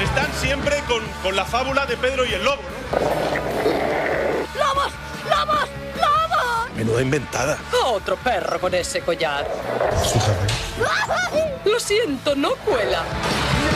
están siempre con la fábula de Pedro y el lobo, ¿no? ¡Lobos! ¡Lobos! ¡Lobos! Menuda inventada. Otro perro con ese collar. Lo siento, no cuela.